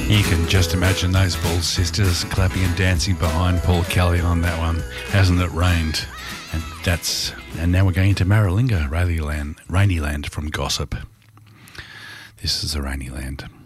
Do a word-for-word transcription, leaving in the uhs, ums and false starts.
You can just imagine those Ball sisters clapping and dancing behind Paul Kelly on that one. Hasn't it rained? And that's and now we're going to Maralinga, Rainy Land, Rainy Land from Gossip. This is a Rainy Land.